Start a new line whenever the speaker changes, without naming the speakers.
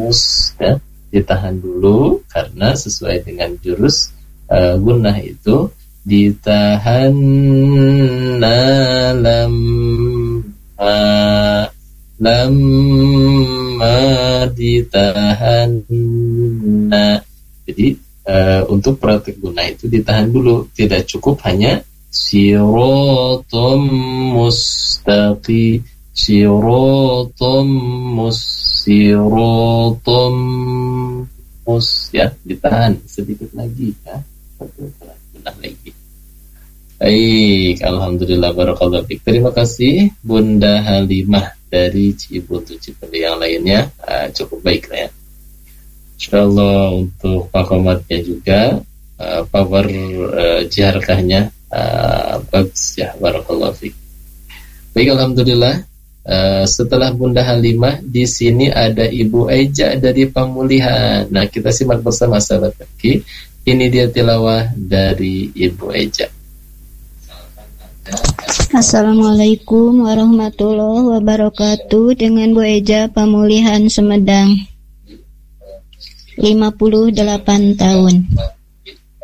mus, ya, ditahan dulu karena sesuai dengan jurus gunnah itu ditahan lamma ditahan. Jadi untuk praktik gunnah itu ditahan dulu, tidak cukup hanya siratum mustaqim, siratum ya, ditahan sedikit lagi ya, gunnah lagi. Baik, alhamdulillah, barakallahu fiik. Terima kasih Bunda Halimah dari Cibutu Cipete. Yang lainnya cukup baik lah ya. Insyaallah untuk pakomatnya juga power jiharkahnya bagus ya, barakallahu fiik. Baik, alhamdulillah. Setelah Bunda Halimah, di sini ada Ibu Eja dari Pemulihan. Nah, kita simak bersama sahabat Fakih. Ini dia tilawah dari Ibu Eja.
Assalamualaikum warahmatullahi wabarakatuh. Dengan Bu Eja, Pemulihan Sumedang, 58 tahun.